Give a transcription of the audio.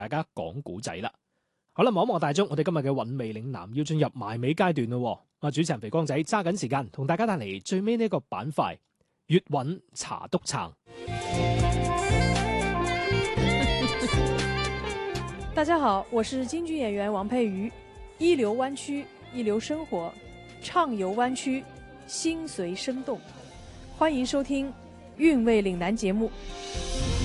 大家講古仔啦。好啦，望一望大鐘，我哋今日嘅韻味嶺南要進入埋尾階段咯。主持人肥光仔揸緊時間，同大家帶嚟最尾呢個板塊粵韻茶篤撐。 大家好，我是京剧演員王佩瑜。一流灣區，一流生活，暢遊灣區，心隨生動。歡迎收聽《韻味嶺南》節目。